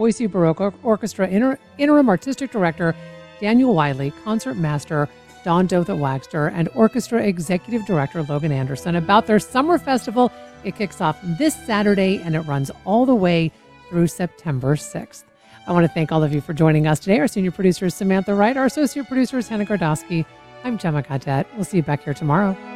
Boise Baroque Orchestra Interim Artistic Director Daniel Wiley, Concert Master Don Dothat-Wagster, and Orchestra Executive Director Logan Anderson about their summer festival. It kicks off this Saturday and it runs all the way through September 6th. I want to thank all of you for joining us today. Our senior producer is Samantha Wright. Our associate producer is Hannah Gardowski. I'm Gemma Cadet. We'll see you back here tomorrow.